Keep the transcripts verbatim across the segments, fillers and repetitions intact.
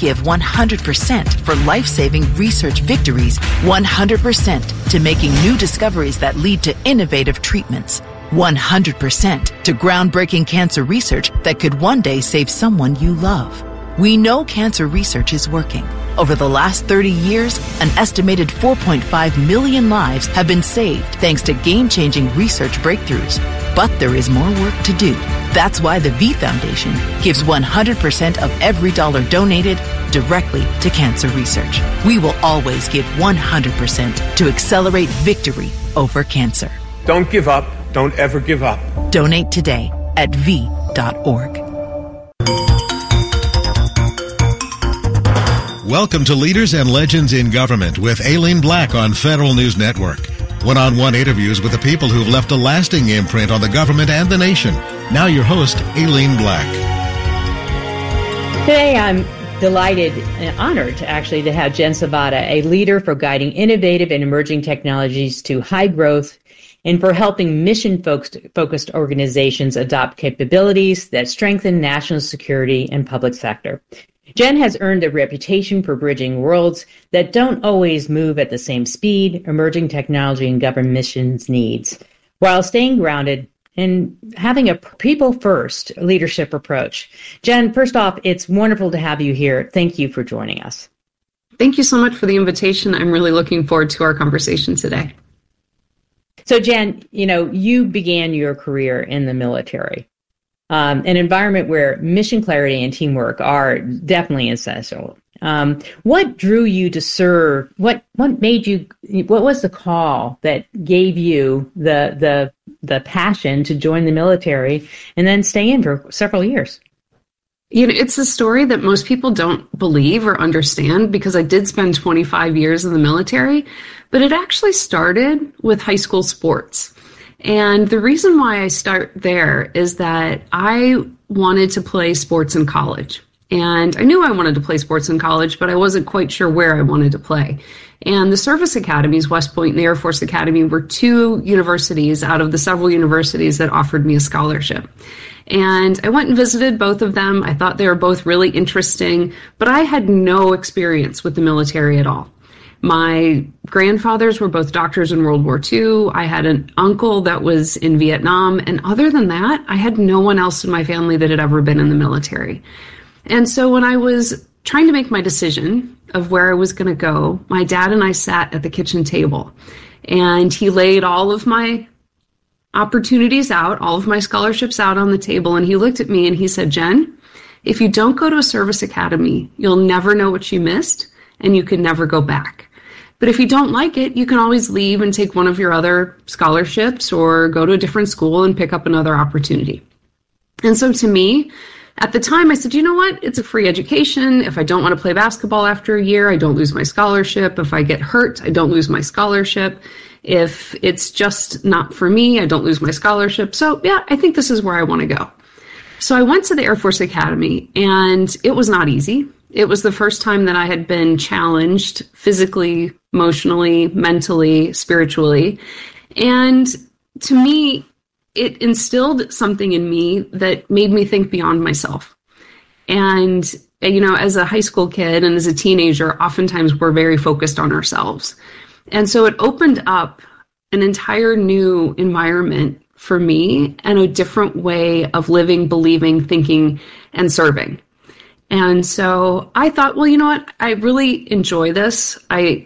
give one hundred percent for life-saving research victories, one hundred percent to making new discoveries that lead to innovative treatments, one hundred percent to groundbreaking cancer research that could one day save someone you love. We know cancer research is working. Over the last thirty years, an estimated four point five million lives have been saved thanks to game-changing research breakthroughs. But there is more work to do. That's why the V Foundation gives one hundred percent of every dollar donated directly to cancer research. We will always give one hundred percent to accelerate victory over cancer. Don't give up. Don't ever give up. Donate today at v dot org. Welcome to Leaders and Legends in Government with Aileen Black on Federal News Network. One-on-one interviews with the people who've left a lasting imprint on the government and the nation. Now your host, Aileen Black. Today I'm delighted and honored to actually to have Jen Savada, a leader for guiding innovative and emerging technologies to high growth and for helping mission-focused organizations adopt capabilities that strengthen national security and public sector. Jen has earned a reputation for bridging worlds that don't always move at the same speed emerging technology and government missions needs, while staying grounded and having a people-first leadership approach. Jen, first off, it's wonderful to have you here. Thank you for joining us. Thank you so much for the invitation. I'm really looking forward to our conversation today. So, Jen, you know, you began your career in the military. Um, an environment where mission clarity and teamwork are definitely essential. Um, what drew you to serve? What what made you? What was the call that gave you the the the passion to join the military and then stay in for several years? You know, it's a story that most people don't believe or understand because I did spend twenty-five years in the military, but it actually started with high school sports. And the reason why I start there is that I wanted to play sports in college. And I knew I wanted to play sports in college, but I wasn't quite sure where I wanted to play. And the service academies, West Point and the Air Force Academy, were two universities out of the several universities that offered me a scholarship. And I went and visited both of them. I thought they were both really interesting, but I had no experience with the military at all. My grandfathers were both doctors in World War Two. I had an uncle that was in Vietnam. And other than that, I had no one else in my family that had ever been in the military. And so when I was trying to make my decision of where I was going to go, my dad and I sat at the kitchen table. And he laid all of my opportunities out, all of my scholarships out on the table. And he looked at me and he said, Jen, if you don't go to a service academy, you'll never know what you missed and you can never go back. But if you don't like it, you can always leave and take one of your other scholarships or go to a different school and pick up another opportunity. And so to me, at the time, I said, you know what? It's a free education. If I don't want to play basketball after a year, I don't lose my scholarship. If I get hurt, I don't lose my scholarship. If it's just not for me, I don't lose my scholarship. So yeah, I think this is where I want to go. So I went to the Air Force Academy, and it was not easy. It was the first time that I had been challenged physically, emotionally, mentally, spiritually. And to me, it instilled something in me that made me think beyond myself. And, you know, as a high school kid and as a teenager, oftentimes we're very focused on ourselves. And so it opened up an entire new environment for me and a different way of living, believing, thinking, and serving. And so I thought, well, you know what? I really enjoy this. I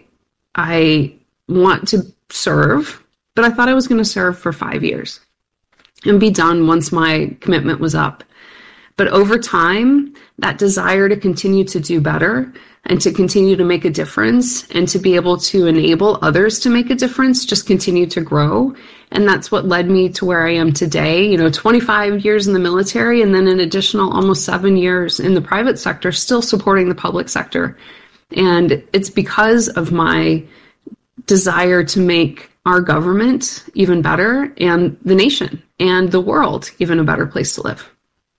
I want to serve, but I thought I was going to serve for five years and be done once my commitment was up. But over time, that desire to continue to do better and to continue to make a difference and to be able to enable others to make a difference just continued to grow. And that's what led me to where I am today, you know, twenty-five years in the military and then an additional almost seven years in the private sector, still supporting the public sector. And it's because of my desire to make our government even better and the nation and the world even a better place to live.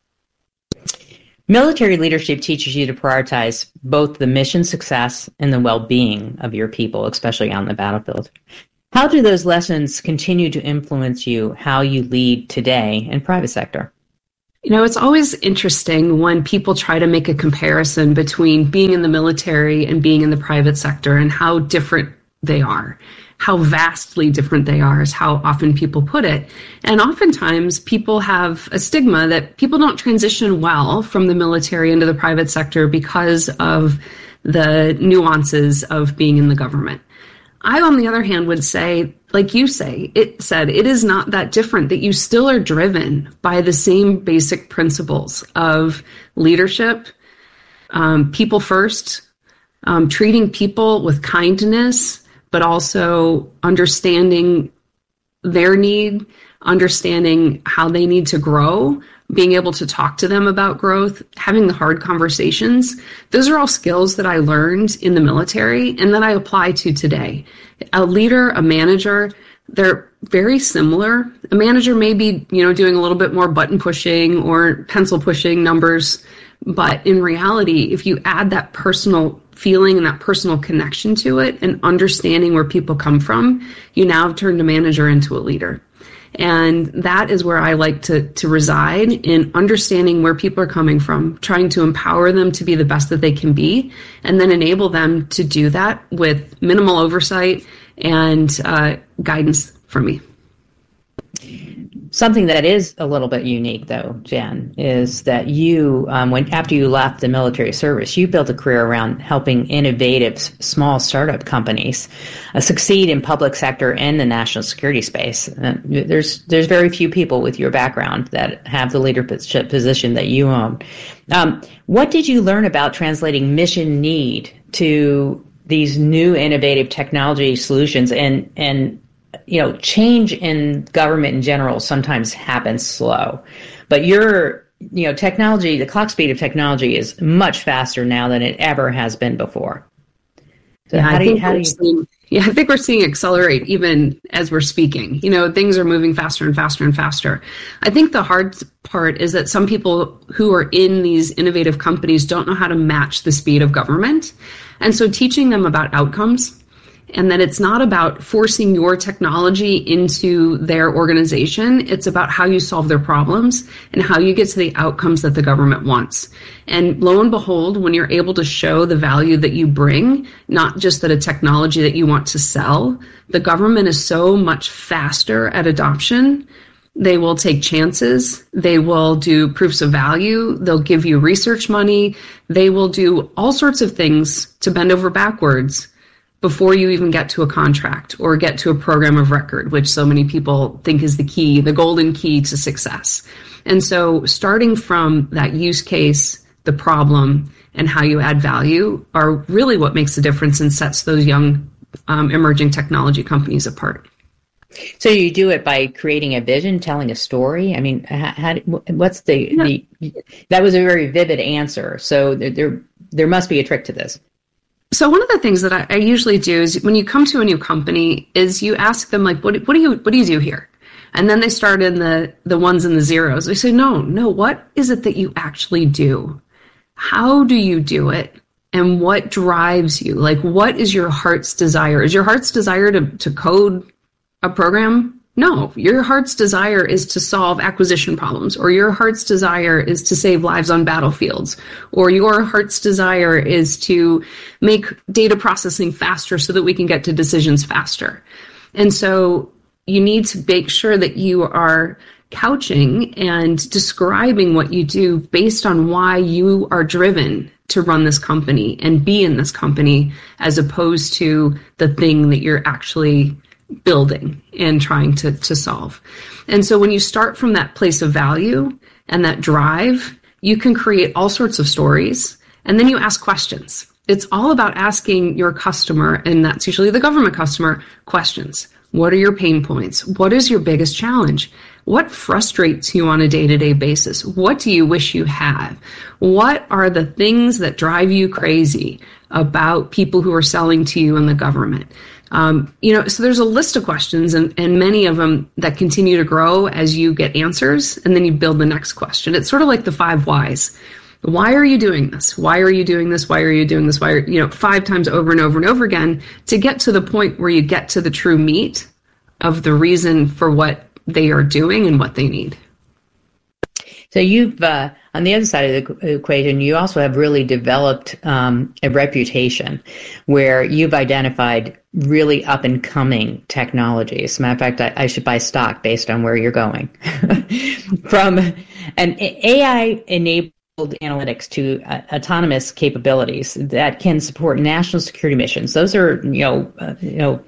Military leadership teaches you to prioritize both the mission success and the well-being of your people, especially on the battlefield. How do those lessons continue to influence you, how you lead today in private sector? You know, it's always interesting when people try to make a comparison between being in the military and being in the private sector and how different they are, how vastly different they are is how often people put it. And oftentimes people have a stigma that people don't transition well from the military into the private sector because of the nuances of being in the government. I, on the other hand, would say, like you say, it said, it is not that different, that you still are driven by the same basic principles of leadership, um, people first, um, treating people with kindness, but also understanding their need, understanding how they need to grow, being able to talk to them about growth, having the hard conversations. Those are all skills that I learned in the military and that I apply to today. A leader, a manager, they're very similar. A manager may be, you know, doing a little bit more button pushing or pencil pushing numbers. But in reality, if you add that personal feeling and that personal connection to it and understanding where people come from, you now have turned a manager into a leader. And that is where I like to, to reside, in understanding where people are coming from, trying to empower them to be the best that they can be, and then enable them to do that with minimal oversight and uh, guidance from me. Something that is a little bit unique, though, Jen, is that you, um, when after you left the military service, you built a career around helping innovative small startup companies uh, succeed in public sector and the national security space. Uh, there's there's very few people with your background that have the leadership position that you own. Um, what did you learn about translating mission need to these new innovative technology solutions? And and you know, change in government in general sometimes happens slow, but your, you know, technology, the clock speed of technology is much faster now than it ever has been before. So yeah, how I do think you, how do you, seeing, yeah, I think we're seeing accelerate even as we're speaking. You know, things are moving faster and faster and faster. I think the hard part is that some people who are in these innovative companies don't know how to match the speed of government. And so teaching them about outcomes, and that it's not about forcing your technology into their organization. It's about how you solve their problems and how you get to the outcomes that the government wants. And lo and behold, when you're able to show the value that you bring, not just that a technology that you want to sell, the government is so much faster at adoption. They will take chances. They will do proofs of value. They'll give you research money. They will do all sorts of things to bend over backwards before you even get to a contract or get to a program of record, which so many people think is the key, the golden key to success. And so starting from that use case, the problem, and how you add value are really what makes the difference and sets those young um, emerging technology companies apart. So you do it by creating a vision, telling a story. I mean, how, how what's the, yeah. the, that was a very vivid answer. So there, there, there must be a trick to this. So one of the things that I, I usually do is when you come to a new company is you ask them, like, what, what do you, what do you do here? And then they start in the, the ones and the zeros. They say, no, no, what is it that you actually do? How do you do it? And what drives you? Like, what is your heart's desire? Is your heart's desire to, to code a program? No, your heart's desire is to solve acquisition problems, or your heart's desire is to save lives on battlefields, or your heart's desire is to make data processing faster so that we can get to decisions faster. And so you need to make sure that you are couching and describing what you do based on why you are driven to run this company and be in this company, as opposed to the thing that you're actually building and trying to, to solve. And so when you start from that place of value and that drive, you can create all sorts of stories, and then you ask questions. It's all about asking your customer, and that's usually the government customer, questions. What are your pain points? What is your biggest challenge? What frustrates you on a day-to-day basis? What do you wish you had? What are the things that drive you crazy about people who are selling to you in the government? Um, you know, so there's a list of questions, and, and many of them that continue to grow as you get answers, and then you build the next question. It's sort of like the five whys. Why are you doing this? Why are you doing this? Why are you doing this? Why are, you know, five times over and over and over again to get to the point where you get to the true meat of the reason for what they are doing and what they need. So you've, uh, on the other side of the equation, you also have really developed um, a reputation where you've identified really up-and-coming technologies. As a matter of fact, I, I should buy stock based on where you're going. From an A I-enabled analytics to uh, autonomous capabilities that can support national security missions. Those are, you know, uh, you know,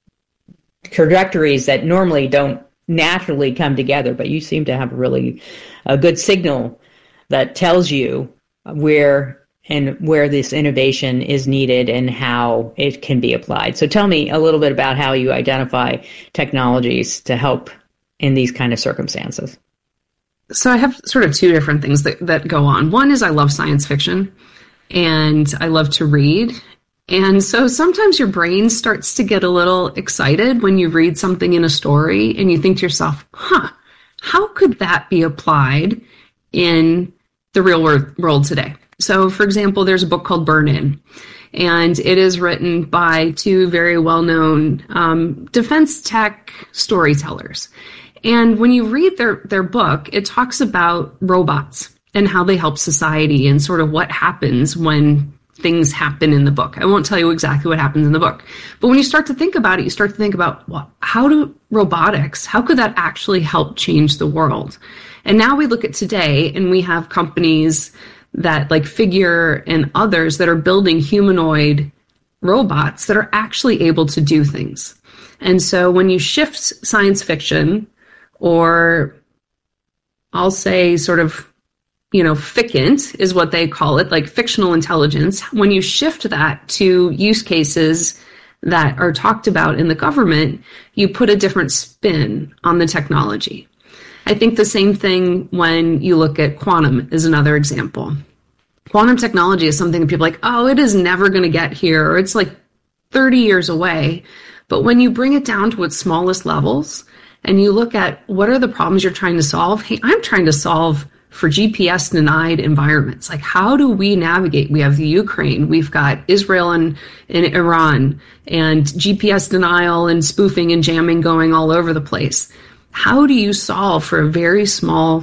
trajectories that normally don't naturally come together, but you seem to have really a good signal that tells you where and where this innovation is needed and how it can be applied. So tell me a little bit about how you identify technologies to help in these kind of circumstances. So I have sort of two different things that, that go on. One is I love science fiction and I love to read. And so sometimes your brain starts to get a little excited when you read something in a story and you think to yourself, huh, how could that be applied in the real world today? So, for example, there's a book called Burn In, and it is written by two very well-known um, defense tech storytellers. And when you read their, their book, it talks about robots and how they help society and sort of what happens when things happen in the book. I won't tell you exactly what happens in the book, but when you start to think about it, you start to think about, well, how do robotics, how could that actually help change the world? And now we look at today and we have companies that like Figure and others that are building humanoid robots that are actually able to do things. And so when you shift science fiction, or I'll say sort of, you know, ficant is what they call it, like fictional intelligence. When you shift that to use cases that are talked about in the government, you put a different spin on the technology. I think the same thing when you look at quantum is another example. Quantum technology is something that people are like, oh, it is never going to get here, or it's like thirty years away. But when you bring it down to its smallest levels and you look at what are the problems you're trying to solve, hey, I'm trying to solve for G P S denied environments. Like, how do we navigate? We have the Ukraine, we've got Israel and, and Iran, and G P S denial and spoofing and jamming going all over the place. How do you solve for a very small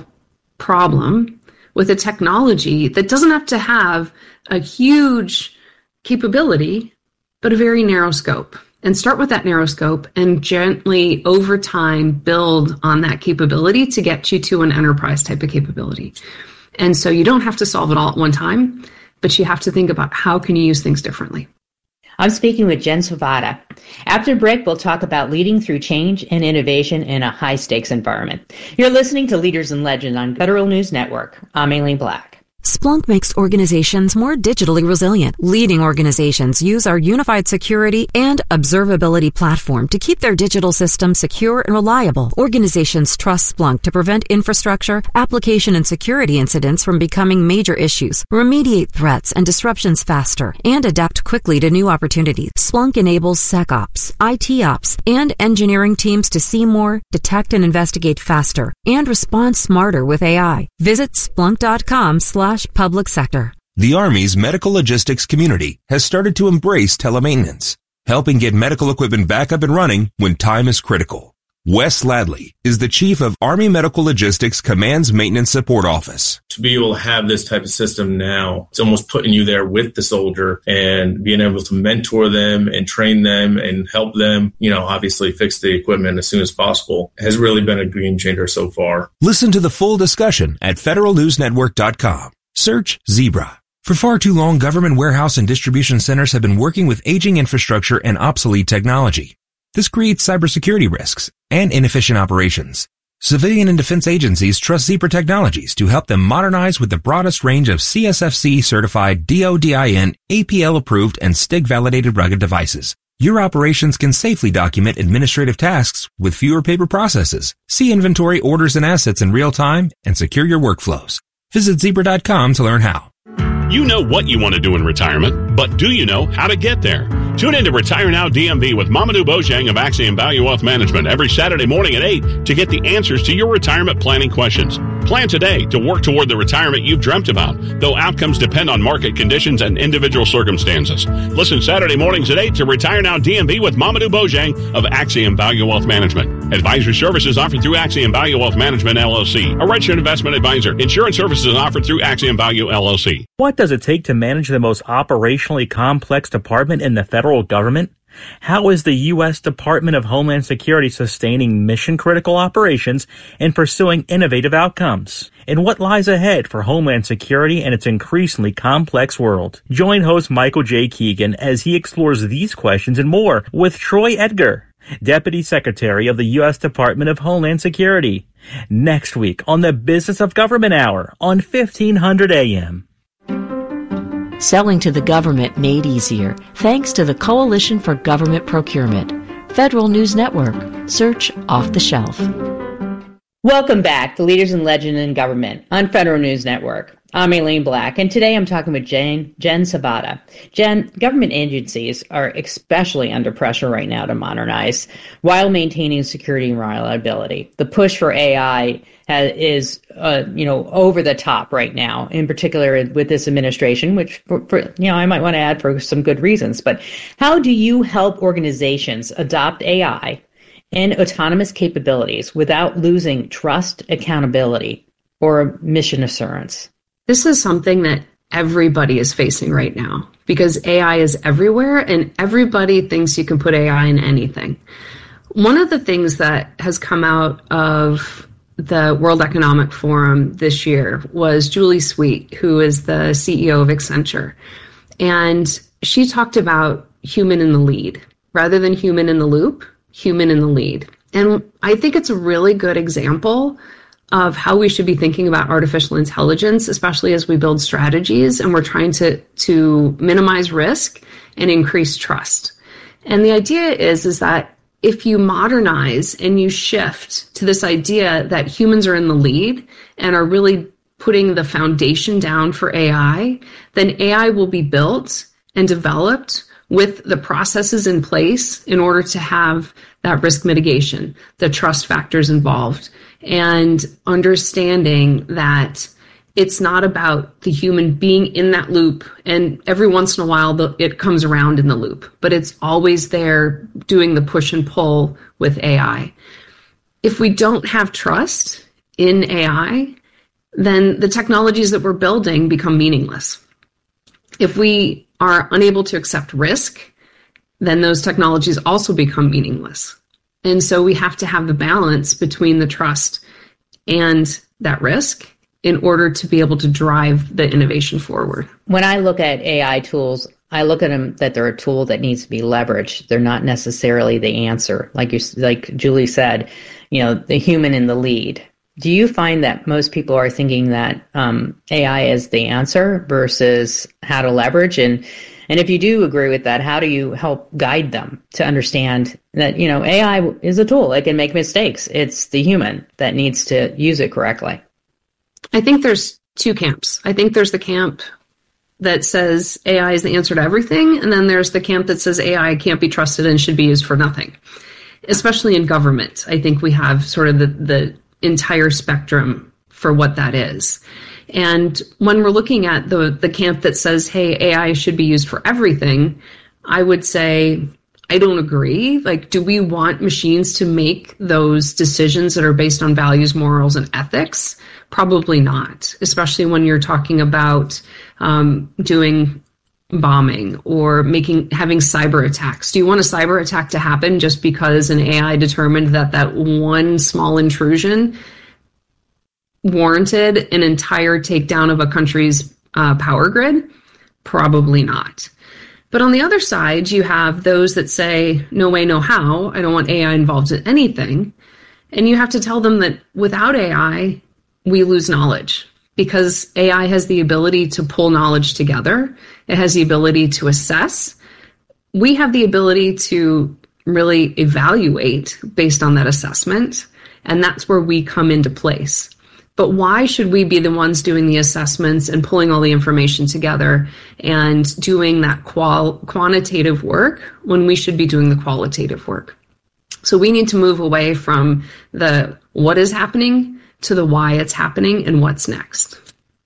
problem with a technology that doesn't have to have a huge capability, but a very narrow scope? And start with that narrow scope and gently over time build on that capability to get you to an enterprise type of capability. And so you don't have to solve it all at one time, but you have to think about how can you use things differently. I'm speaking with Jen Svobodka. After the break, we'll talk about leading through change and innovation in a high-stakes environment. You're listening to Leaders and Legends on Federal News Network. I'm Aileen Black. Splunk makes organizations more digitally resilient. Leading organizations use our unified security and observability platform to keep their digital systems secure and reliable. Organizations trust Splunk to prevent infrastructure, application, and security incidents from becoming major issues, remediate threats and disruptions faster, and adapt quickly to new opportunities. Splunk enables SecOps, I T Ops, and engineering teams to see more, detect and investigate faster, and respond smarter with A I. Visit splunk.com slash public sector. The Army's medical logistics community has started to embrace telemaintenance, helping get medical equipment back up and running when time is critical. Wes Ladley is the chief of Army Medical Logistics Command's Maintenance Support Office. To be able to have this type of system now, it's almost putting you there with the soldier and being able to mentor them and train them and help them, you know, obviously fix the equipment as soon as possible has really been a game changer so far. Listen to the full discussion at federal news network dot com. Search Zebra. For far too long, government warehouse and distribution centers have been working with aging infrastructure and obsolete technology. This creates cybersecurity risks and inefficient operations. Civilian and defense agencies trust Zebra Technologies to help them modernize with the broadest range of C S F C-certified D O D I N, A P L-approved, and S T I G-validated rugged devices. Your operations can safely document administrative tasks with fewer paper processes, see inventory, orders, and assets in real time, and secure your workflows. Visit zebra dot com to learn how. You know what you want to do in retirement, but do you know how to get there? Tune in to Retire Now D M V with Mamadou Bojang of Axiom Value Wealth Management every Saturday morning at eight to get the answers to your retirement planning questions. Plan today to work toward the retirement you've dreamt about, though outcomes depend on market conditions and individual circumstances. Listen Saturday mornings at eight to Retire Now D M V with Mamadou Bojang of Axiom Value Wealth Management. Advisory services offered through Axiom Value Wealth Management, L L C, a registered investment advisor. Insurance services offered through Axiom Value, L L C. What does it take to manage the most operationally complex department in the federal government? How is the U S Department of Homeland Security sustaining mission-critical operations and pursuing innovative outcomes? And what lies ahead for Homeland Security and its increasingly complex world? Join host Michael J. Keegan as he explores these questions and more with Troy Edgar, Deputy Secretary of the U S Department of Homeland Security, next week on the Business of Government Hour on fifteen hundred A M. Selling to the government made easier thanks to the Coalition for Government Procurement. Federal News Network. Search Off the Shelf. Welcome back to Leaders in Legend in Government on Federal News Network. I'm Aileen Black, and today I'm talking with Jane, Jen Sabata. Jen, government agencies are especially under pressure right now to modernize while maintaining security and reliability. The push for A I has, is, uh, you know, over the top right now, in particular with this administration, which, for, for, you know, I might want to add for some good reasons. But how do you help organizations adopt A I and autonomous capabilities without losing trust, accountability, or mission assurance? This is something that everybody is facing right now because A I is everywhere and everybody thinks you can put A I in anything. One of the things that has come out of the World Economic Forum this year was Julie Sweet, who is the C E O of Accenture. And she talked about human in the lead rather than human in the loop, human in the lead. And I think it's a really good example of how we should be thinking about artificial intelligence, especially as we build strategies and we're trying to, to minimize risk and increase trust. And the idea is, is that if you modernize and you shift to this idea that humans are in the lead and are really putting the foundation down for A I, then A I will be built and developed with the processes in place in order to have that risk mitigation, the trust factors involved, and understanding that it's not about the human being in that loop. And every once in a while, the, it comes around in the loop, but it's always there doing the push and pull with A I. If we don't have trust in A I, then the technologies that we're building become meaningless. If we are unable to accept risk, then those technologies also become meaningless. And so we have to have the balance between the trust and that risk in order to be able to drive the innovation forward. When I look at A I tools, I look at them that they're a tool that needs to be leveraged. They're not necessarily the answer. Like you, like Julie said, you know, the human in the lead. Do you find that most people are thinking that um, A I is the answer versus how to leverage? And and if you do agree with that, how do you help guide them to understand that, you know, A I is a tool. It can make mistakes. It's the human that needs to use it correctly. I think there's two camps. I think there's the camp that says A I is the answer to everything. And then there's the camp that says A I can't be trusted and should be used for nothing, especially in government. I think we have sort of the, the entire spectrum for what that is. And when we're looking at the, the camp that says, hey, A I should be used for everything, I would say, I don't agree. Like, do we want machines to make those decisions that are based on values, morals, and ethics? Probably not, especially when you're talking about um, doing bombing or making having cyber attacks. Do you want a cyber attack to happen just because an A I determined that that one small intrusion warranted an entire takedown of a country's uh, power grid? Probably not. But on the other side, you have those that say, no way, no how. I don't want A I involved in anything. And you have to tell them that without A I, we lose knowledge because A I has the ability to pull knowledge together. It has the ability to assess. We have the ability to really evaluate based on that assessment. And that's where we come into place. But why should we be the ones doing the assessments and pulling all the information together and doing that qual- quantitative work when we should be doing the qualitative work? So we need to move away from the what is happening to the why it's happening and what's next.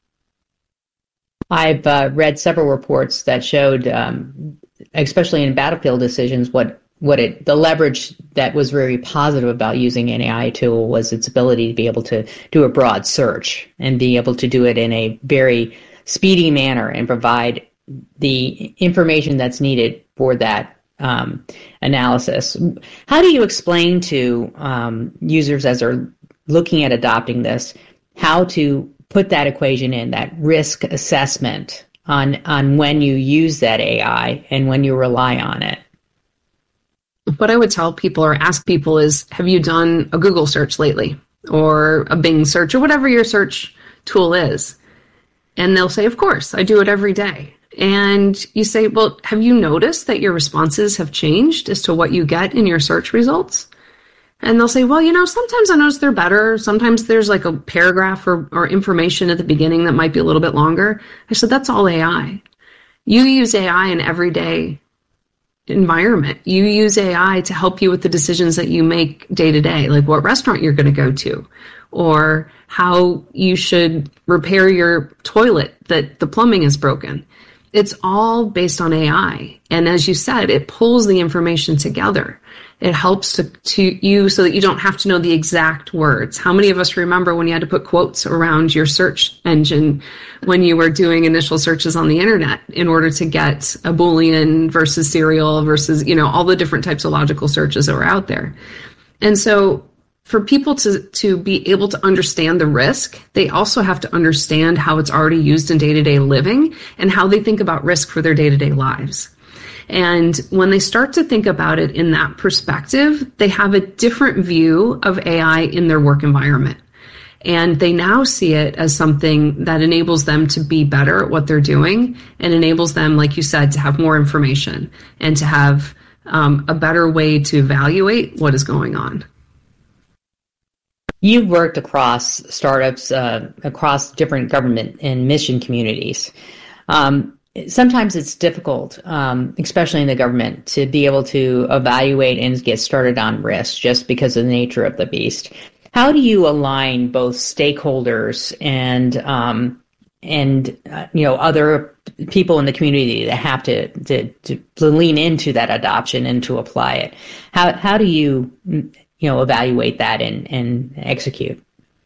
I've uh, read several reports that showed, um, especially in battlefield decisions, what what it the leverage that was very positive about using an A I tool was its ability to be able to do a broad search and be able to do it in a very speedy manner and provide the information that's needed for that um, analysis. How do you explain to um, users as they're looking at adopting this how to put that equation in, that risk assessment on on when you use that A I and when you rely on it? What I would tell people or ask people is, have you done a Google search lately or a Bing search or whatever your search tool is? And they'll say, of course, I do it every day. And you say, well, have you noticed that your responses have changed as to what you get in your search results? And they'll say, well, you know, sometimes I notice they're better. Sometimes there's like a paragraph or, or information at the beginning that might be a little bit longer. I said, that's all A I. You use A I in everyday environment. You use A I to help you with the decisions that you make day to day, like what restaurant you're going to go to, or how you should repair your toilet that the plumbing is broken. It's all based on A I. And as you said, it pulls the information together. It helps to, to you so that you don't have to know the exact words. How many of us remember when you had to put quotes around your search engine when you were doing initial searches on the internet in order to get a Boolean versus serial versus, you know, all the different types of logical searches that were out there. And so for people to, to be able to understand the risk, they also have to understand how it's already used in day-to-day living and how they think about risk for their day-to-day lives. And when they start to think about it in that perspective, they have a different view of A I in their work environment. And they now see it as something that enables them to be better at what they're doing and enables them, like you said, to have more information and to have um, a better way to evaluate what is going on. You've worked across startups, uh, across different government and mission communities. Um, sometimes it's difficult, um, especially in the government, to be able to evaluate and get started on risk just because of the nature of the beast. How do you align both stakeholders and um, and uh, you know other people in the community that have to, to to lean into that adoption and to apply it? How how do you you know, evaluate that and, and execute?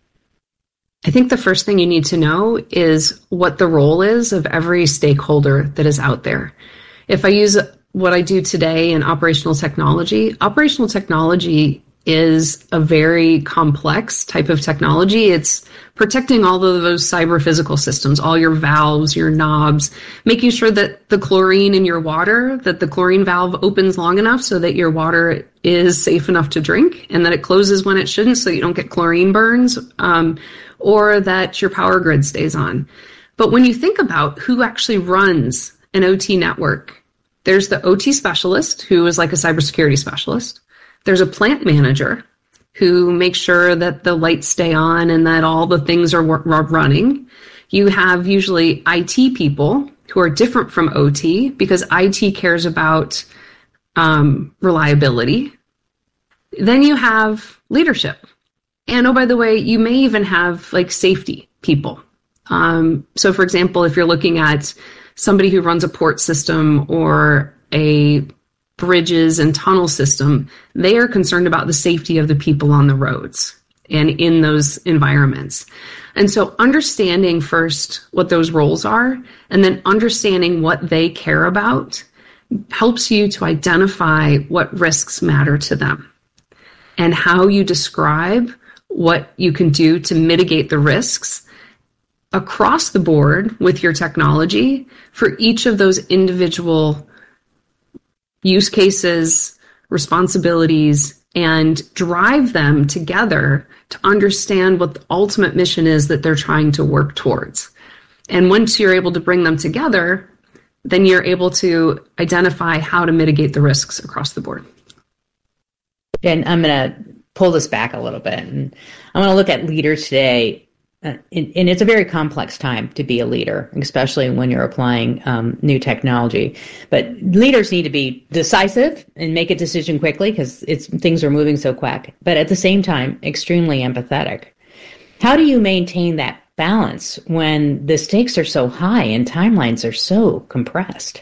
I think the first thing you need to know is what the role is of every stakeholder that is out there. If I use what I do today in operational technology, operational technology is a very complex type of technology. It's protecting all of those cyber physical systems, all your valves, your knobs, making sure that the chlorine in your water, that the chlorine valve opens long enough so that your water is safe enough to drink and that it closes when it shouldn't so you don't get chlorine burns, um, or that your power grid stays on. But when you think about who actually runs an O T network, there's the O T specialist who is like a cybersecurity specialist. There's a plant manager who makes sure that the lights stay on and that all the things are, are running. You have usually I T people who are different from O T because I T cares about um, reliability. Then you have leadership. And oh, by the way, you may even have like safety people. Um, so for example, if you're looking at somebody who runs a port system or a bridges and tunnel system, they are concerned about the safety of the people on the roads and in those environments. And so understanding first what those roles are and then understanding what they care about helps you to identify what risks matter to them and how you describe what you can do to mitigate the risks across the board with your technology for each of those individual use cases, responsibilities, and drive them together to understand what the ultimate mission is that they're trying to work towards. And once you're able to bring them together, then you're able to identify how to mitigate the risks across the board. And I'm going to pull this back a little bit. And I'm going to look at leaders today. Uh, and, and it's a very complex time to be a leader, especially when you're applying um, new technology. But leaders need to be decisive and make a decision quickly because it's things are moving so quick. But at the same time, extremely empathetic. How do you maintain that balance when the stakes are so high and timelines are so compressed?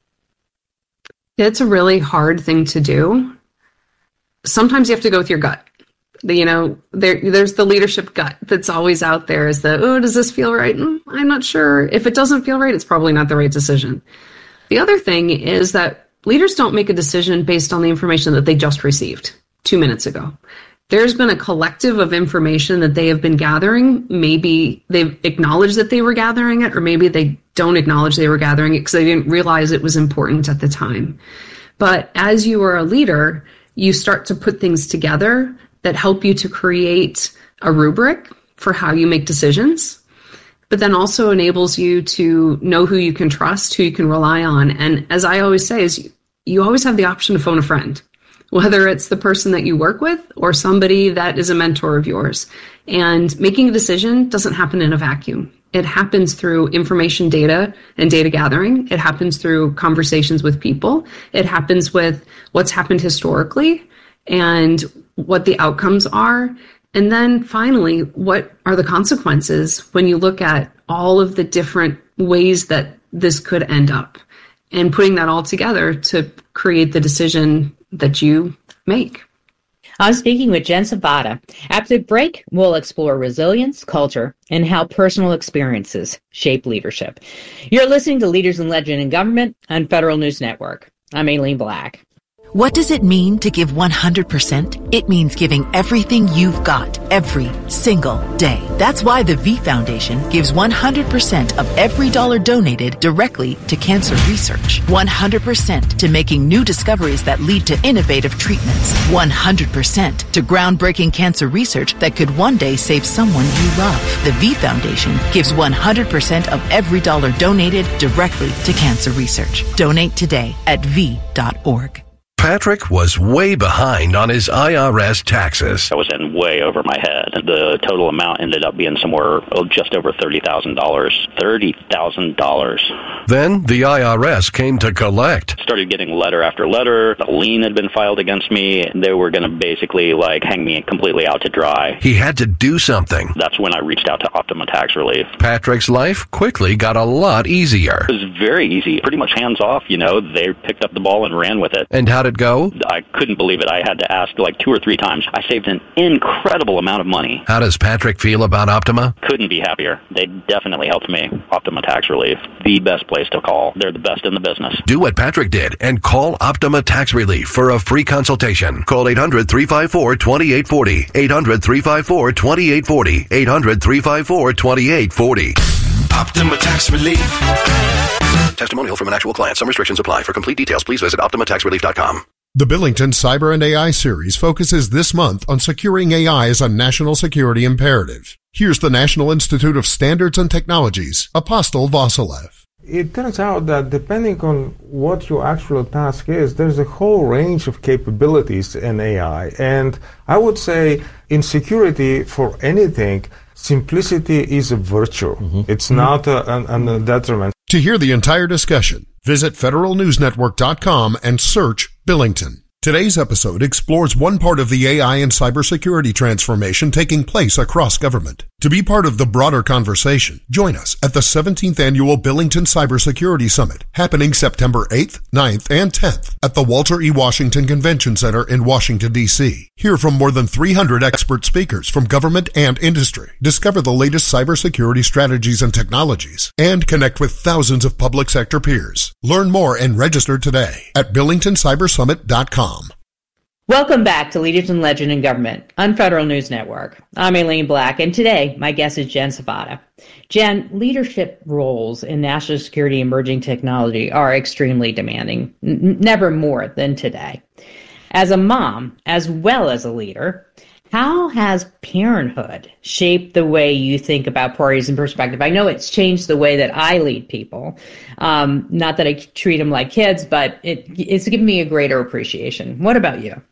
It's a really hard thing to do. Sometimes you have to go with your gut. You know, there, there's the leadership gut that's always out there is that, oh, does this feel right? Mm, I'm not sure. If it doesn't feel right, it's probably not the right decision. The other thing is that leaders don't make a decision based on the information that they just received two minutes ago. There's been a collective of information that they have been gathering. Maybe they've acknowledged that they were gathering it, or maybe they don't acknowledge they were gathering it because they didn't realize it was important at the time. But as you are a leader, you start to put things together that help you to create a rubric for how you make decisions, but then also enables you to know who you can trust, who you can rely on. And as I always say, is you always have the option to phone a friend, whether it's the person that you work with or somebody that is a mentor of yours. And making a decision doesn't happen in a vacuum. It happens through information, data, and data gathering. It happens through conversations with people. It happens with what's happened historically and what the outcomes are. And then finally, what are the consequences when you look at all of the different ways that this could end up, and putting that all together to create the decision that you make. I'm speaking with Jen Zapata. After the break, we'll explore resilience, culture, and how personal experiences shape leadership. You're listening to Leaders in Legend in Government on Federal News Network. I'm Aileen Black. What does it mean to give one hundred percent? It means giving everything you've got every single day. That's why the V Foundation gives one hundred percent of every dollar donated directly to cancer research. one hundred percent to making new discoveries that lead to innovative treatments. one hundred percent to groundbreaking cancer research that could one day save someone you love. The V Foundation gives one hundred percent of every dollar donated directly to cancer research. Donate today at v dot org. Patrick was way behind on his I R S taxes. I was in way over my head. The total amount ended up being somewhere oh, just over thirty thousand dollars. thirty thousand dollars. Then the I R S came to collect. Started getting letter after letter. A lien had been filed against me. They were going to basically like hang me completely out to dry. He had to do something. That's when I reached out to Optima Tax Relief. Patrick's life quickly got a lot easier. It was very easy. Pretty much hands off, you know. They picked up the ball and ran with it. And how did it go? I couldn't believe it. I had to ask like two or three times. I saved an incredible amount of money. How does Patrick feel about Optima? Couldn't be happier. They definitely helped me. Optima Tax Relief, the best place to call. They're the best in the business. Do what Patrick did and call Optima Tax Relief for a free consultation. Call eight hundred, three five four, two eight four zero. eight hundred, three five four, two eight four zero. eight hundred, three five four, two eight four zero. Optima Tax Relief. Testimonial from an actual client. Some restrictions apply. For complete details, please visit optima tax relief dot com. The Billington Cyber and A I series focuses this month on securing A I as a national security imperative. Here's the National Institute of Standards and Technologies, Apostle Vasilev. It turns out that depending on what your actual task is, there's a whole range of capabilities in A I. And I would say in security for anything, simplicity is a virtue. Mm-hmm. It's mm-hmm. not a, an, a detriment. To hear the entire discussion, visit federal news network dot com and search Billington. Today's episode explores one part of the A I and cybersecurity transformation taking place across government. To be part of the broader conversation, join us at the seventeenth Annual Billington Cybersecurity Summit, happening September eighth, ninth, and tenth at the Walter E. Washington Convention Center in Washington, D C Hear from more than three hundred expert speakers from government and industry, discover the latest cybersecurity strategies and technologies, and connect with thousands of public sector peers. Learn more and register today at billington cyber summit dot com. Welcome back to Leaders in Legend in Government on Federal News Network. I'm Aileen Black, and today my guest is Jen Zapata. Jen, leadership roles in national security emerging technology are extremely demanding, n- never more than today. As a mom, as well as a leader, how has parenthood shaped the way you think about priorities and perspective? I know it's changed the way that I lead people. Um, not that I treat them like kids, but it, it's given me a greater appreciation. What about you?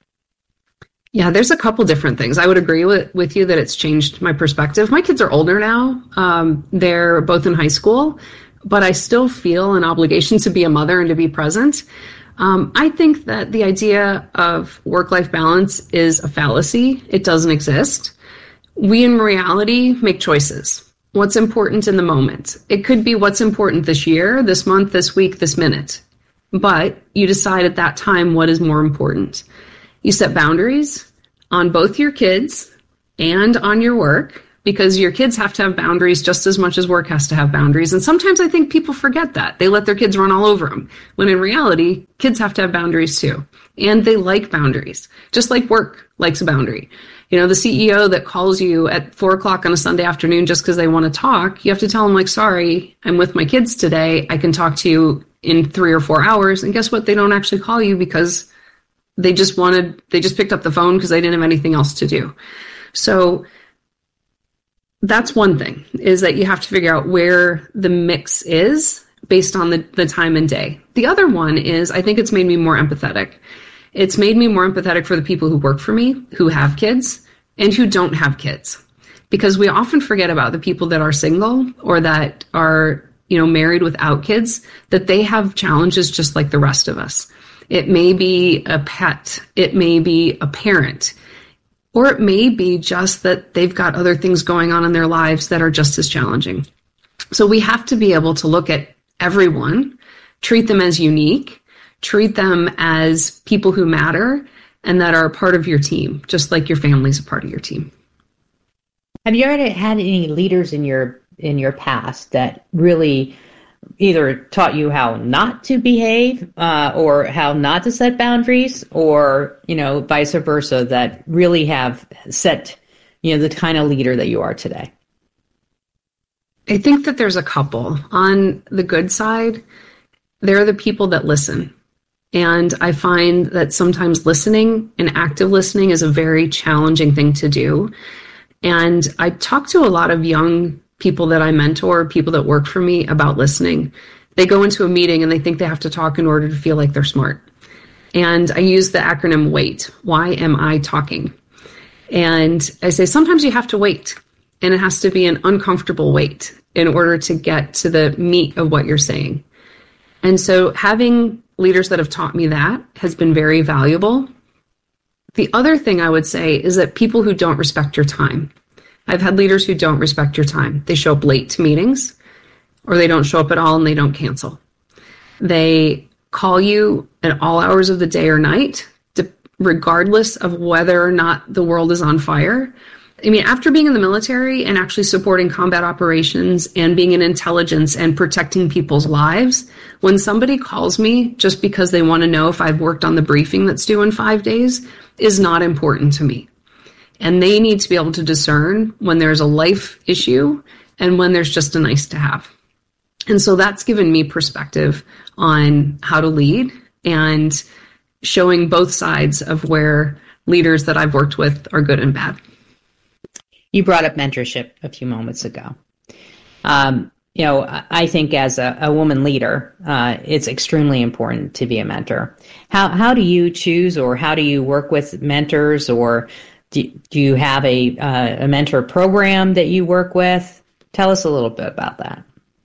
Yeah, there's a couple different things. I would agree with, with you that it's changed my perspective. My kids are older now. Um, they're both in high school, but I still feel an obligation to be a mother and to be present. Um, I think that the idea of work-life balance is a fallacy. It doesn't exist. we in reality make choices. What's important in the moment? It could be what's important this year, this month, this week, this minute. But you decide at that time what is more important. You set boundaries on both your kids and on your work, because your kids have to have boundaries just as much as work has to have boundaries. And sometimes I think people forget that. They let their kids run all over them, when in reality, kids have to have boundaries too. And they like boundaries, just like work likes a boundary. You know, the C E O that calls you at four o'clock on a Sunday afternoon just because they want to talk, you have to tell them, like, sorry, I'm with my kids today. I can talk to you in three or four hours. And guess what? They don't actually call you because they just wanted, they just picked up the phone because they didn't have anything else to do. So that's one thing, is that you have to figure out where the mix is based on the, the time and day. The other one is, I think it's made me more empathetic. It's made me more empathetic for the people who work for me, who have kids and who don't have kids, because we often forget about the people that are single or that are, you know, married without kids, that they have challenges just like the rest of us. It may be a pet. It may be a parent. Or it may be just that they've got other things going on in their lives that are just as challenging. So we have to be able to look at everyone, treat them as unique, treat them as people who matter and that are a part of your team, just like your family's a part of your team. Have you ever had any leaders in your in your past that really either taught you how not to behave uh, or how not to set boundaries, or, you know, vice versa, that really have set, you know, the kind of leader that you are today? I think that there's a couple. On the good side, they're the people that listen. And I find that sometimes listening and active listening is a very challenging thing to do. And I talk to a lot of young people that I mentor, people that work for me, about listening. They go into a meeting and they think they have to talk in order to feel like they're smart. And I use the acronym WAIT. Why am I talking? And I say, sometimes you have to wait. And it has to be an uncomfortable wait in order to get to the meat of what you're saying. And so having leaders that have taught me that has been very valuable. The other thing I would say is that people who don't respect your time. I've had leaders who don't respect your time. They show up late to meetings, or they don't show up at all and they don't cancel. They call you at all hours of the day or night, regardless of whether or not the world is on fire. I mean, after being in the military and actually supporting combat operations and being in intelligence and protecting people's lives, when somebody calls me just because they want to know if I've worked on the briefing that's due in five days is not important to me. And they need to be able to discern when there's a life issue and when there's just a nice to have. And so that's given me perspective on how to lead and showing both sides of where leaders that I've worked with are good and bad. You brought up mentorship a few moments ago. Um, you know, I think as a, a woman leader, uh, it's extremely important to be a mentor. How how do you choose, or how do you work with mentors, or do, do you have a uh, a mentor program that you work with? Tell us a little bit about that.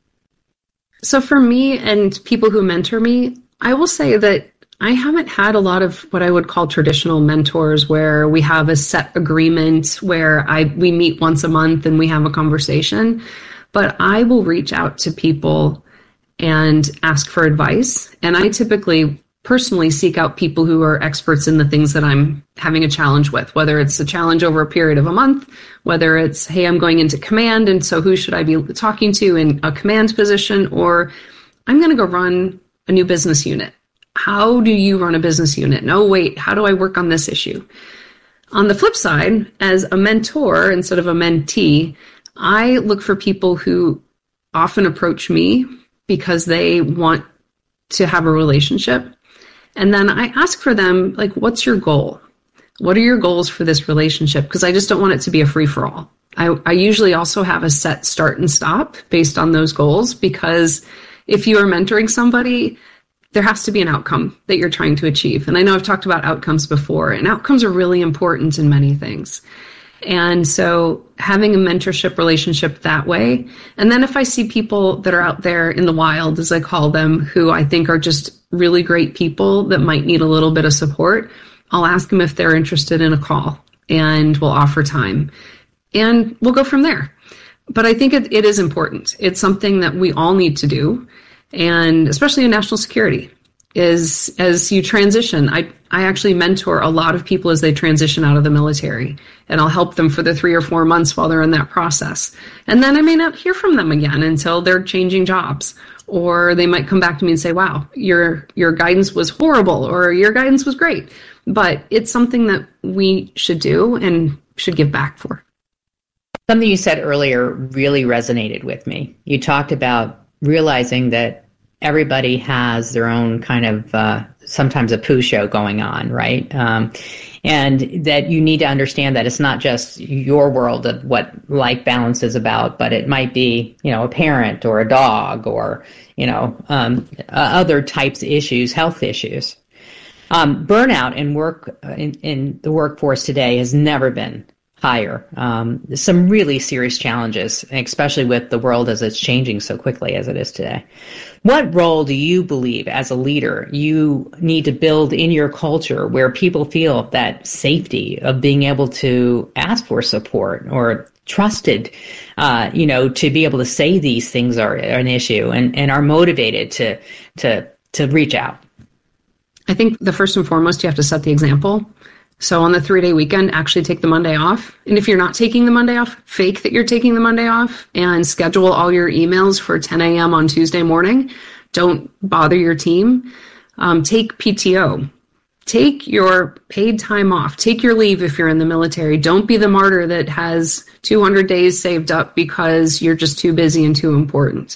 So for me and people who mentor me, I will say that I haven't had a lot of what I would call traditional mentors where we have a set agreement where I we meet once a month and we have a conversation. But I will reach out to people and ask for advice. And I typically personally seek out people who are experts in the things that I'm having a challenge with, whether it's a challenge over a period of a month, whether it's, hey, I'm going into command, and so who should I be talking to in a command position, or I'm going to go run a new business unit. How do you run a business unit? No, wait, how do I work on this issue? On the flip side, as a mentor instead of a mentee, I look for people who often approach me because they want to have a relationship. And then I ask for them, like, what's your goal? What are your goals for this relationship? Because I just don't want it to be a free-for-all. I, I usually also have a set start and stop based on those goals, because if you are mentoring somebody, there has to be an outcome that you're trying to achieve. And I know I've talked about outcomes before, and outcomes are really important in many things. And so having a mentorship relationship that way. And then if I see people that are out there in the wild, as I call them, who I think are just really great people that might need a little bit of support, I'll ask them if they're interested in a call, and we'll offer time. and we'll go from there. But I think it, it is important. It's something that we all need to do, and especially in national security. Is as you transition, I, I actually mentor a lot of people as they transition out of the military, and I'll help them for the three or four months while they're in that process. And then I may not hear from them again until they're changing jobs, or they might come back to me and say, wow, your, your guidance was horrible, or your guidance was great. But it's something that we should do and should give back for. Something you said earlier really resonated with me. You talked about realizing that everybody has their own kind of, uh, sometimes a poo show going on, right? Um, and that you need to understand that it's not just your world of what life balance is about, but it might be, you know, a parent or a dog or, you know, um, uh, other types of issues, health issues. Um, burnout in work, in, in the workforce today has never been higher. Um, some really serious challenges, especially with the world as it's changing so quickly as it is today. What role do you believe as a leader you need to build in your culture where people feel that safety of being able to ask for support or trusted, uh, you know, to be able to say these things are an issue and, and are motivated to, to, to reach out? I think the first and foremost, you have to set the example. So on the three-day weekend, actually take the Monday off. And if you're not taking the Monday off, fake that you're taking the Monday off and schedule all your emails for ten a.m. on Tuesday morning. Don't bother your team. Um, take P T O. Take your paid time off. Take your leave if you're in the military. Don't be the martyr that has two hundred days saved up because you're just too busy and too important.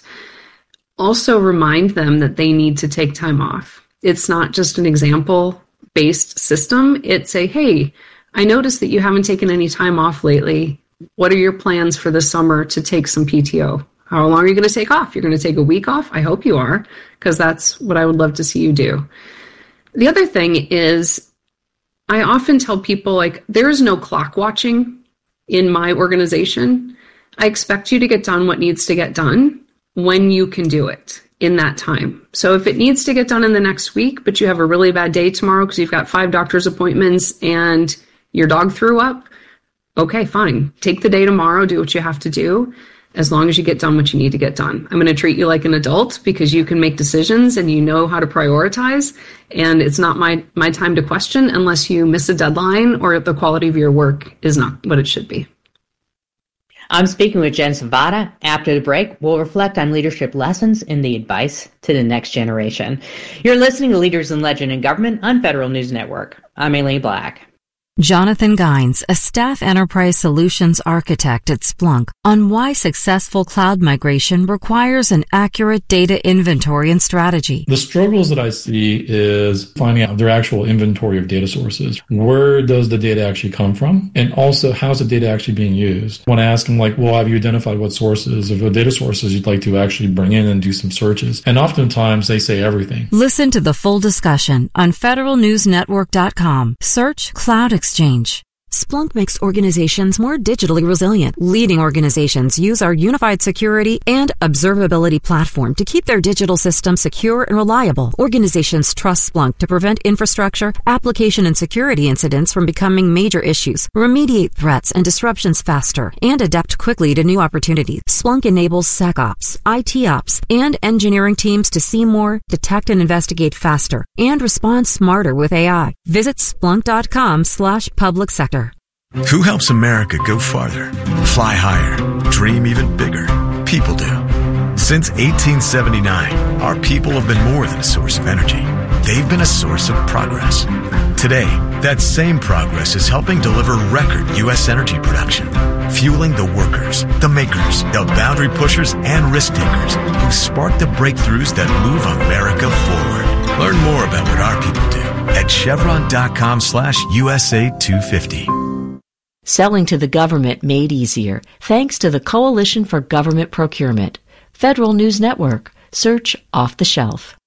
Also remind them that they need to take time off. It's not just an example based system. It's a, hey, I noticed that you haven't taken any time off lately. What are your plans for the summer to take some P T O? How long are you going to take off? You're going to take a week off? I hope you are, because that's what I would love to see you do. The other thing is, I often tell people, like, there is no clock watching in my organization. I expect you to get done what needs to get done when you can do it in that time. So if it needs to get done in the next week, but you have a really bad day tomorrow because you've got five doctor's appointments and your dog threw up, okay, fine. Take the day tomorrow, do what you have to do, as long as you get done what you need to get done. I'm going to treat you like an adult because you can make decisions and you know how to prioritize, and it's not my, my time to question unless you miss a deadline or the quality of your work is not what it should be. I'm speaking with Jen Savada. After the break, we'll reflect on leadership lessons and the advice to the next generation. You're listening to Leaders in Legend in Government on Federal News Network. I'm Aileen Black. Jonathan Gines, a staff enterprise solutions architect at Splunk, on why successful cloud migration requires an accurate data inventory and strategy. The struggles that I see is finding out their actual inventory of data sources. Where does the data actually come from? And also, how's the data actually being used? When I ask them, like, well, have you identified what sources of data sources you'd like to actually bring in and do some searches? And oftentimes they say everything. Listen to the full discussion on federal news network dot com. Search Cloud Exchange. Exchange. Splunk makes organizations more digitally resilient. Leading organizations use our unified security and observability platform to keep their digital systems secure and reliable. Organizations trust Splunk to prevent infrastructure, application, and security incidents from becoming major issues, remediate threats and disruptions faster, and adapt quickly to new opportunities. Splunk enables SecOps, I T Ops, and engineering teams to see more, detect and investigate faster, and respond smarter with A I. Visit splunk.com slash public sector. Who helps America go farther, fly higher, dream even bigger? People do. Since eighteen seventy-nine, our people have been more than a source of energy. They've been a source of progress. Today, that same progress is helping deliver record U S energy production, fueling the workers, the makers, the boundary pushers, and risk takers who spark the breakthroughs that move America forward. Learn more about what our people do at chevron.com slash USA 250. Selling to the government made easier thanks to the Coalition for Government Procurement. Federal News Network. Search Off the Shelf.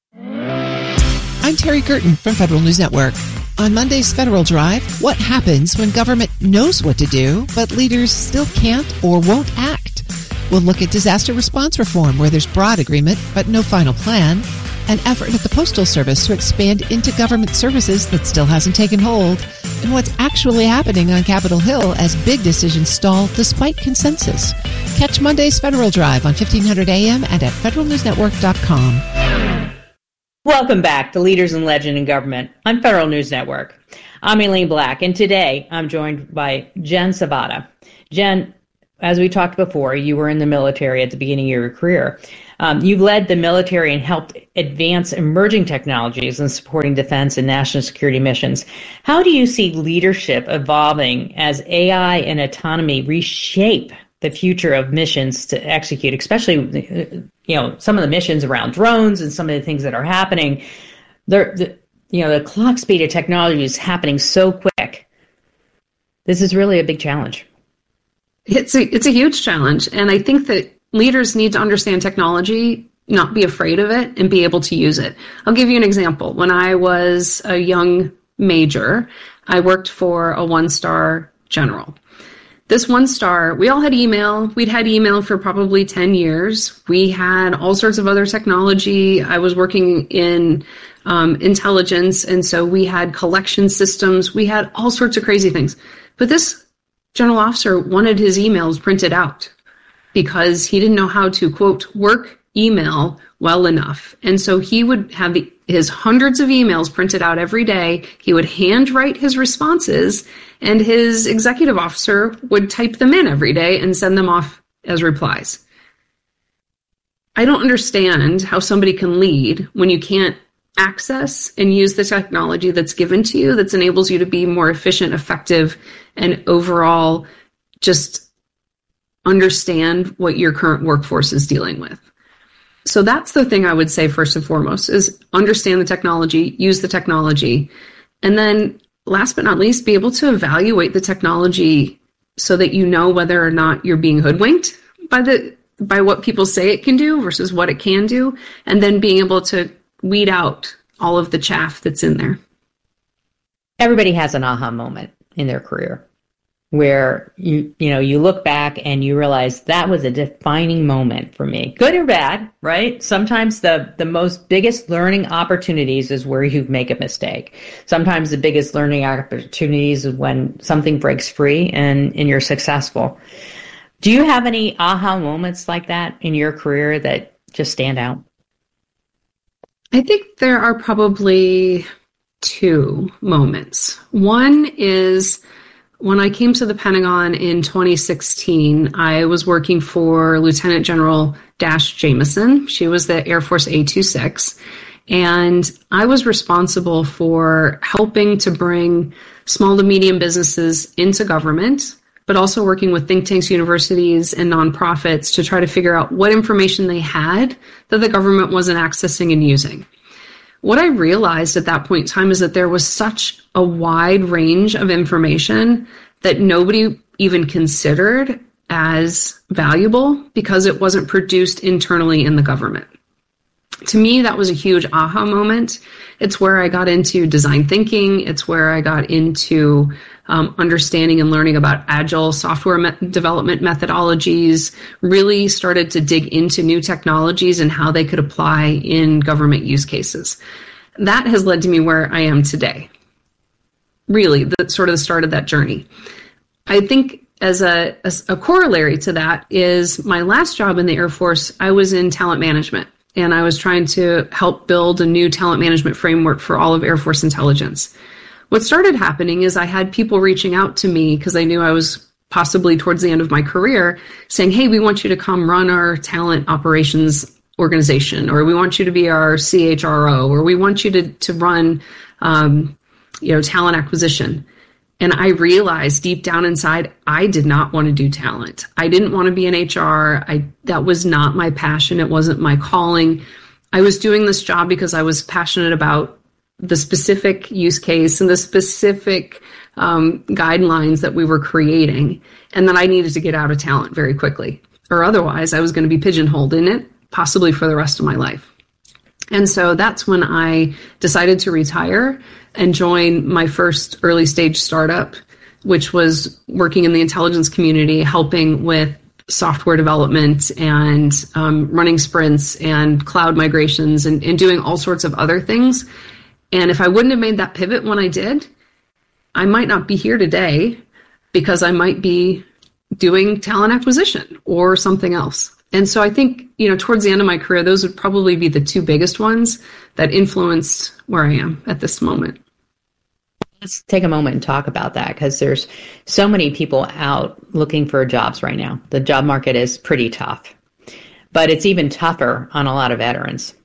I'm Terry Curtin from Federal News Network. On Monday's Federal Drive, what happens when government knows what to do, but leaders still can't or won't act? We'll look at disaster response reform, where there's broad agreement but no final plan. an effort at the Postal Service to expand into government services that still hasn't taken hold, and what's actually happening on Capitol Hill as big decisions stall despite consensus. Catch Monday's Federal Drive on fifteen hundred A M and at federal news network dot com. Welcome back to Leaders and Legend in Government on Federal News Network. I'm Elaine Black, and today I'm joined by Jen Savada. Jen, as we talked before, you were in the military at the beginning of your career. Um, you've led the military and helped advance emerging technologies in supporting defense and national security missions. How do you see leadership evolving as A I and autonomy reshape the future of missions to execute, especially, you know, some of the missions around drones and some of the things that are happening? They're, the, you know, the clock speed of technology is happening so quick. This is really a big challenge. It's a, it's a huge challenge. And I think that leaders need to understand technology, not be afraid of it, and be able to use it. I'll give you an example. When I was a young major, I worked for a one-star general. This one star, we all had email. We'd had email for probably ten years. We had all sorts of other technology. I was working in um, intelligence, and so we had collection systems. We had all sorts of crazy things. But this general officer wanted his emails printed out because he didn't know how to, quote, work email well enough. And so he would have the, his hundreds of emails printed out every day. He would handwrite his responses, and his executive officer would type them in every day and send them off as replies. I don't understand how somebody can lead when you can't access and use the technology that's given to you that enables you to be more efficient, effective, and overall just understand what your current workforce is dealing with. So that's the thing I would say first and foremost is understand the technology, use the technology, and then last but not least, be able to evaluate the technology so that you know whether or not you're being hoodwinked by the by what people say it can do versus what it can do, and then being able to weed out all of the chaff that's in there. Everybody has an aha moment in their career where you you know you look back and you realize that was a defining moment for me, good or bad, right? Sometimes the the most biggest learning opportunities is where you make a mistake. Sometimes the biggest learning opportunities is when something breaks free and and you're successful. Do you have any aha moments like that in your career that just stand out? I think there are probably two moments. One is when I came to the Pentagon in twenty sixteen, I was working for Lieutenant General Dash Jameson. She was the Air Force A twenty-six, and I was responsible for helping to bring small to medium businesses into government, but also working with think tanks, universities, and nonprofits to try to figure out what information they had that the government wasn't accessing and using. What I realized at that point in time is that there was such a wide range of information that nobody even considered as valuable because it wasn't produced internally in the government. To me, that was a huge aha moment. It's where I got into design thinking. It's where I got into um, understanding and learning about agile software me- development methodologies, really started to dig into new technologies and how they could apply in government use cases. That has led to me where I am today. Really, that's sort of the start of that journey. I think as a, as a corollary to that is my last job in the Air Force, I was in talent management. And I was trying to help build a new talent management framework for all of Air Force intelligence. What started happening is I had people reaching out to me because they knew I was possibly towards the end of my career saying, hey, we want you to come run our talent operations organization, or we want you to be our C H R O, or we want you to, to run um, you know, talent acquisition. And I realized deep down inside, I did not want to do talent. I didn't want to be in H R. I, that was not my passion. It wasn't my calling. I was doing this job because I was passionate about the specific use case and the specific um, guidelines that we were creating, and that I needed to get out of talent very quickly, or otherwise I was going to be pigeonholed in it, possibly for the rest of my life. And so that's when I decided to retire and join my first early stage startup, which was working in the intelligence community, helping with software development and um, running sprints and cloud migrations and, and doing all sorts of other things. And if I wouldn't have made that pivot when I did, I might not be here today because I might be doing talent acquisition or something else. And so I think, you know, towards the end of my career, those would probably be the two biggest ones that influenced where I am at this moment. Let's take a moment and talk about that, because there's so many people out looking for jobs right now. The job market is pretty tough, but it's even tougher on a lot of veterans.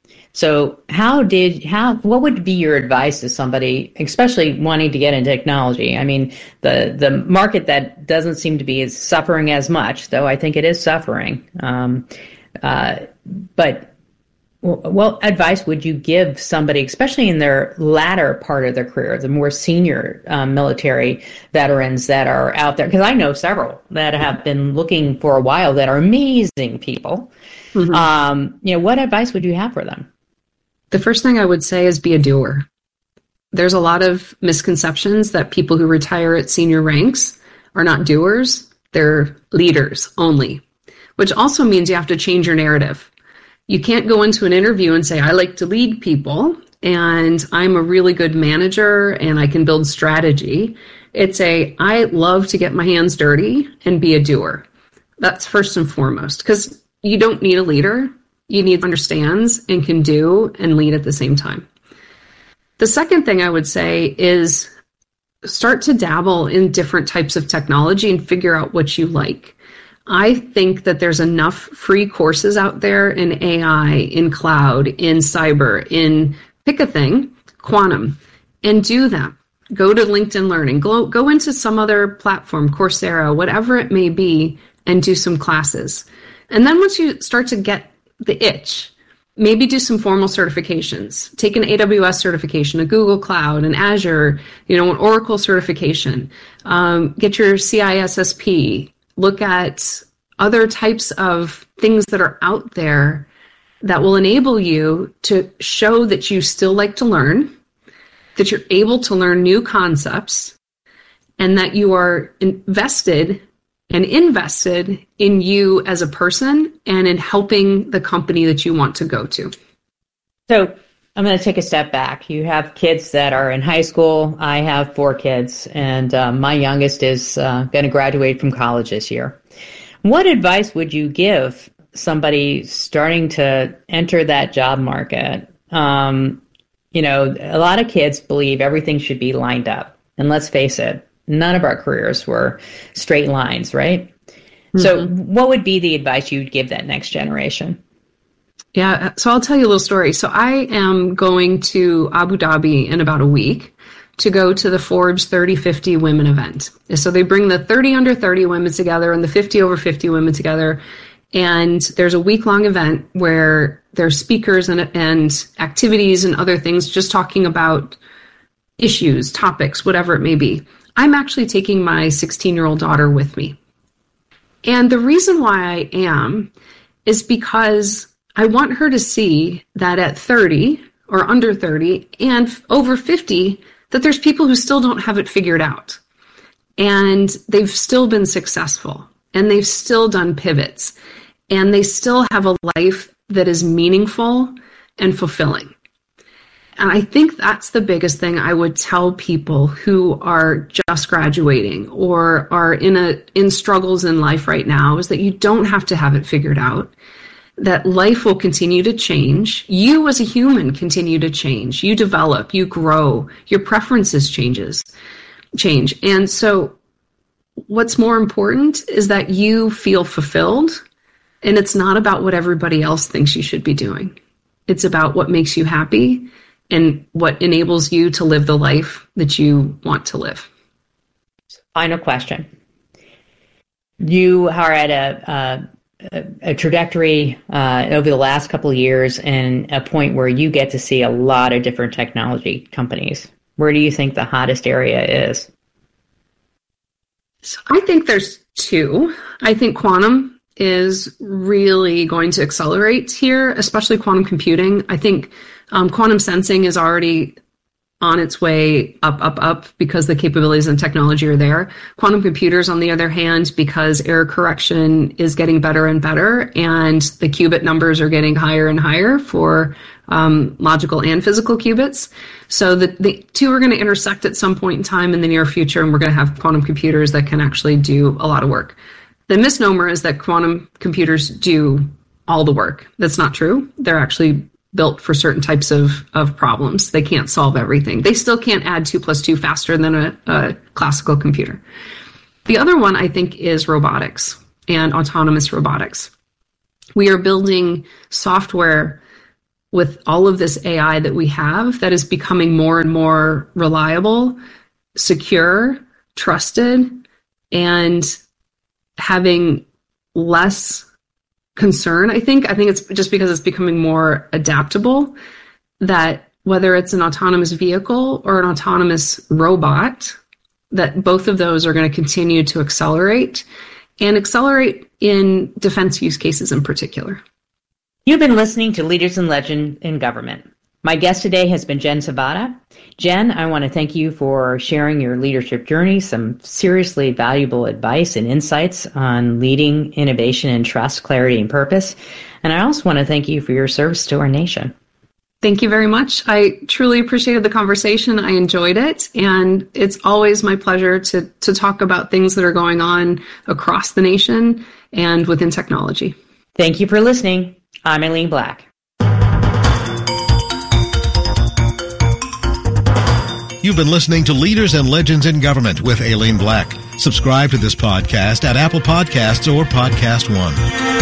So how did, how, what would be your advice to somebody, especially wanting to get into technology? I mean, the, the market that doesn't seem to be suffering as much, though I think it is suffering. Um, uh, but what advice would you give somebody, especially in their latter part of their career, the more senior um, military veterans that are out there? Because I know several that have been looking for a while that are amazing people. Mm-hmm. Um, you know, what advice would you have for them? The first thing I would say is be a doer. There's a lot of misconceptions that people who retire at senior ranks are not doers. They're leaders only, which also means you have to change your narrative. You can't go into an interview and say, I like to lead people and I'm a really good manager and I can build strategy. It's a, I love to get my hands dirty and be a doer. That's first and foremost, because you don't need a leader. You need understands and can do and lead at the same time. The second thing I would say is start to dabble in different types of technology and figure out what you like. I think that there's enough free courses out there in A I, in cloud, in cyber, in pick a thing, quantum, and do them. Go to LinkedIn Learning, go, go into some other platform, Coursera, whatever it may be, and do some classes. And then once you start to get the itch, maybe do some formal certifications. Take an A W S certification, a Google Cloud, an Azure, you know, an Oracle certification. Um, get your C I S S P. Look at other types of things that are out there that will enable you to show that you still like to learn, that you're able to learn new concepts, and that you are invested and invested in you as a person and in helping the company that you want to go to. So I'm going to take a step back. You have kids that are in high school. I have four kids, and uh, my youngest is uh, going to graduate from college this year. What advice would you give somebody starting to enter that job market? Um, you know, a lot of kids believe everything should be lined up. And let's face it, none of our careers were straight lines, right? Mm-hmm. So what would be the advice you'd give that next generation? Yeah, so I'll tell you a little story. So I am going to Abu Dhabi in about a week to go to the Forbes thirty fifty women event. So they bring the thirty under thirty women together and the fifty over fifty women together. And there's a week-long event where there's speakers and, and activities and other things just talking about issues, topics, whatever it may be. I'm actually taking my sixteen-year-old daughter with me. And the reason why I am is because I want her to see that at thirty or under thirty and over fifty, that there's people who still don't have it figured out. And they've still been successful and they've still done pivots and they still have a life that is meaningful and fulfilling. And I think that's the biggest thing I would tell people who are just graduating or are in a in struggles in life right now is that you don't have to have it figured out. That life will continue to change. You as a human continue to change. You develop, you grow, your preferences changes, change. And so what's more important is that you feel fulfilled, and it's not about what everybody else thinks you should be doing. It's about what makes you happy and what enables you to live the life that you want to live. Final question. You are at a, a A, a trajectory uh, over the last couple of years and a point where you get to see a lot of different technology companies. Where do you think the hottest area is? So I think there's two. I think quantum is really going to accelerate here, especially quantum computing. I think um, quantum sensing is already on its way up, up, up because the capabilities and technology are there. Quantum computers, on the other hand, because error correction is getting better and better, and the qubit numbers are getting higher and higher for um, logical and physical qubits. So the, the two are going to intersect at some point in time in the near future, and we're going to have quantum computers that can actually do a lot of work. The misnomer is that quantum computers do all the work. That's not true. They're actually built for certain types of, of problems. They can't solve everything. They still can't add two plus two faster than a, a classical computer. The other one, I think, is robotics and autonomous robotics. We are building software with all of this A I that we have that is becoming more and more reliable, secure, trusted, and having less concern. I think, I think it's just because it's becoming more adaptable, that whether it's an autonomous vehicle or an autonomous robot, that both of those are going to continue to accelerate and accelerate in defense use cases in particular. You've been listening to Leaders in Legend in Government. My guest today has been Jen Savada. Jen, I want to thank you for sharing your leadership journey, some seriously valuable advice and insights on leading innovation and trust, clarity, and purpose. And I also want to thank you for your service to our nation. Thank you very much. I truly appreciated the conversation. I enjoyed it. And it's always my pleasure to, to talk about things that are going on across the nation and within technology. Thank you for listening. I'm Aileen Black. You've been listening to Leaders and Legends in Government with Aileen Black. Subscribe to this podcast at Apple Podcasts or Podcast One.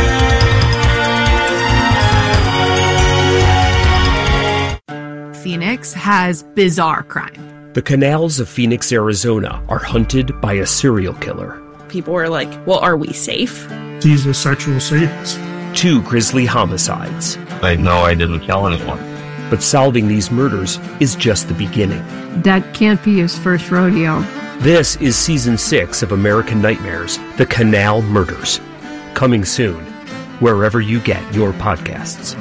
Phoenix has bizarre crime. The canals of Phoenix, Arizona are hunted by a serial killer. People were like, well, are we safe? He's a sexual sadist. Two grisly homicides. I know I didn't kill anyone. But solving these murders is just the beginning. That can't be his first rodeo. This is Season six of American Nightmares, The Canal Murders. Coming soon, wherever you get your podcasts.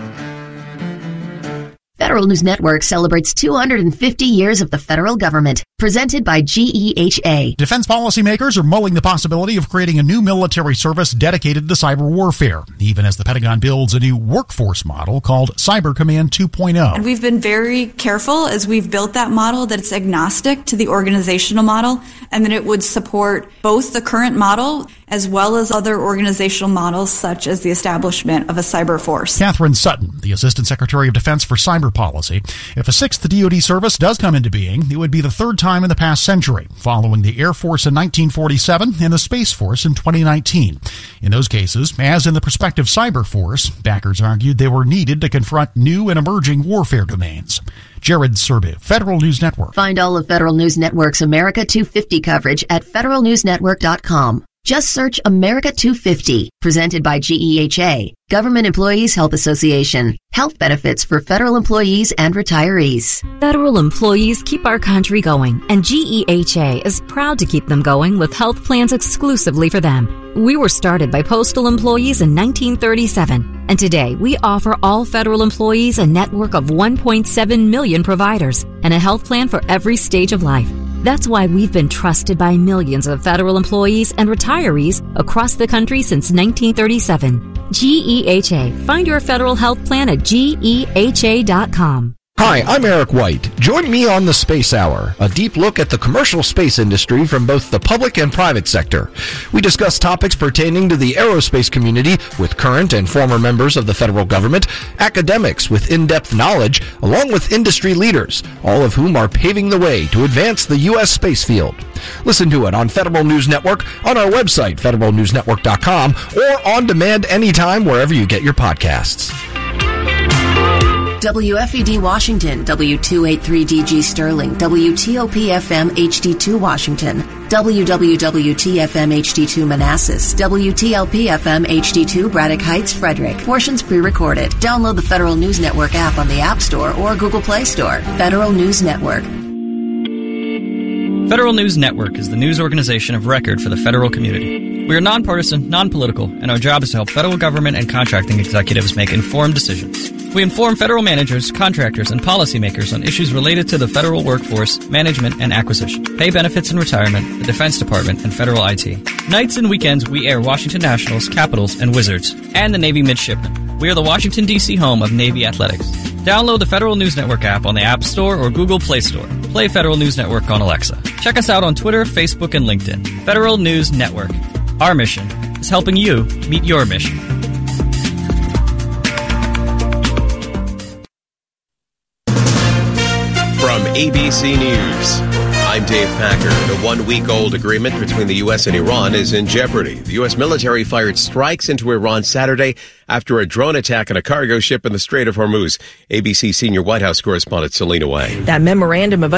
Federal News Network celebrates two hundred fifty years of the federal government. Presented by G E H A. Defense policymakers are mulling the possibility of creating a new military service dedicated to cyber warfare, even as the Pentagon builds a new workforce model called Cyber Command two point oh. And we've been very careful as we've built that model that it's agnostic to the organizational model, and that it would support both the current model as well as other organizational models such as the establishment of a cyber force. Catherine Sutton, the Assistant Secretary of Defense for Cyber Policy. If a sixth D O D service does come into being, it would be the third time in the past century, following the Air Force in nineteen forty-seven and the Space Force in twenty nineteen. In those cases, as in the prospective Cyber Force, backers argued they were needed to confront new and emerging warfare domains. Jared Serbu, Federal News Network. Find all of Federal News Network's America two fifty coverage at federal news network dot com. Just search America two fifty, presented by G E H A, Government Employees Health Association. Health benefits for federal employees and retirees. Federal employees keep our country going, and G E H A is proud to keep them going with health plans exclusively for them. We were started by postal employees in nineteen thirty-seven, and today we offer all federal employees a network of one point seven million providers and a health plan for every stage of life. That's why we've been trusted by millions of federal employees and retirees across the country since nineteen thirty-seven. G E H A. Find your federal health plan at G E H A dot com. Hi, I'm Eric White. Join me on the Space Hour, a deep look at the commercial space industry from both the public and private sector. We discuss topics pertaining to the aerospace community with current and former members of the federal government, academics with in-depth knowledge, along with industry leaders, all of whom are paving the way to advance the U S space field. Listen to it on Federal News Network, on our website, federal news network dot com, or on demand anytime wherever you get your podcasts. W F E D Washington, W two eighty-three D G Sterling, W T O P F M H D two Washington, W W W T F M H D two Manassas, W T L P F M H D two Braddock Heights, Frederick. Portions pre-recorded. Download the Federal News Network app on the App Store or Google Play Store. Federal News Network. Federal News Network is the news organization of record for the federal community. We are nonpartisan, non-political, and our job is to help federal government and contracting executives make informed decisions. We inform federal managers, contractors, and policymakers on issues related to the federal workforce, management, and acquisition, pay benefits and retirement, the Defense Department, and federal I T. Nights and weekends, we air Washington Nationals, Capitals, and Wizards, and the Navy Midshipmen. We are the Washington, D C home of Navy Athletics. Download the Federal News Network app on the App Store or Google Play Store. Play Federal News Network on Alexa. Check us out on Twitter, Facebook, and LinkedIn. Federal News Network. Our mission is helping you meet your mission. From A B C News, I'm Dave Packer. The one-week-old agreement between the U S and Iran is in jeopardy. The U S military fired strikes into Iran Saturday after a drone attack on a cargo ship in the Strait of Hormuz. A B C senior White House correspondent Selena Wang. That memorandum of